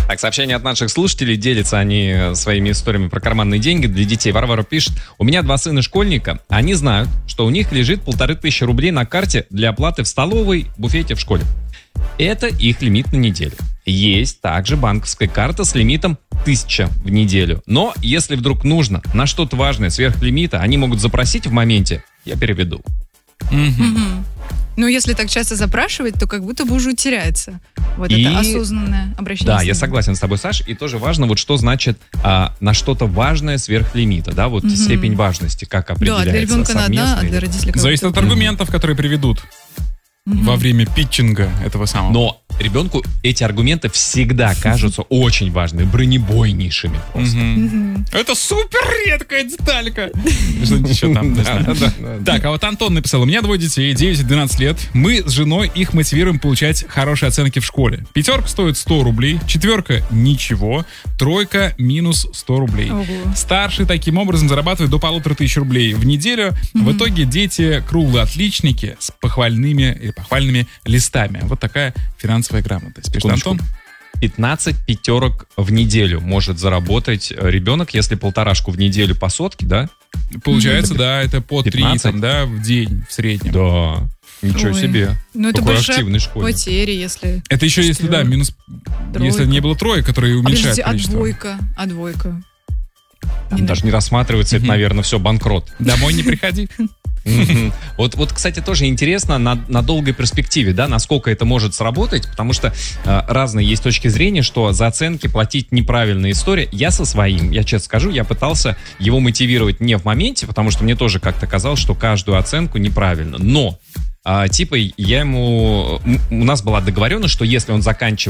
Так, сообщение от наших слушателей. Делятся они своими историями про карманные деньги для детей. Варвара пишет: у меня 2 сына школьника. Они знают, что у них лежит 1500 рублей на карте для оплаты в столовой, буфете в школе. Это их лимит на неделю. Есть также банковская карта с лимитом 1000 в неделю. Но если вдруг нужно на что-то важное сверх лимита, они могут запросить в моменте, я переведу. Ну, если так часто запрашивать, то как будто бы уже теряется вот это осознанное обращение. Да, я согласен с тобой, Саш. И тоже важно, вот что значит на что-то важное сверх лимита, да, вот степень важности, как определяется. Да, для ребенка на одна, а для родителей зависит от аргументов, которые приведут во время питчинга этого самого. Но ребенку эти аргументы всегда кажутся очень важными, бронебойнейшими. Это супер редкая деталька. Что-нибудь еще там, не знаю. Так, а вот Антон написал: у меня 2 детей, 9 и 12 лет. Мы с женой их мотивируем получать хорошие оценки в школе. 5 стоит 100 рублей, 4 ничего, 3 минус 100 рублей. Старший таким образом зарабатывает до 1500 рублей в неделю. В итоге дети круглые отличники с похвальными листами. Вот такая финансовая грамотность. Пишет Антон. 15 пятерок в неделю может заработать ребенок, если 1,5 в неделю по сотке, да? Получается, да, это по 3 там, да, в день в среднем. Да, ничего себе. Ну это какой большая активный школьник. потеря, если... Это еще если, да, минус... Если не было 3, которые уменьшают количество. А двойка? Даже не рассматривается, это, наверное, все банкрот. Домой не приходи. Вот, кстати, тоже интересно на долгой перспективе, да, насколько это может сработать, потому что разные есть точки зрения, что за оценки платить неправильная история. Я честно скажу, я пытался его мотивировать не в моменте, потому что мне тоже как-то казалось, что каждую оценку неправильно, но у нас была договоренность, что если он заканчивает